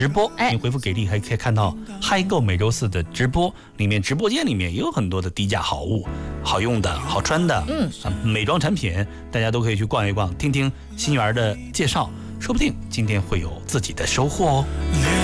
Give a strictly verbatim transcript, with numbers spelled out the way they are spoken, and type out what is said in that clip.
直播，你回复给力还可以看到嗨购每周四的直播，里面直播间里面也有很多的低价好物，好用的好穿的，嗯，美妆产品，大家都可以去逛一逛，听听心源的介绍，说不定今天会有自己的收获哦。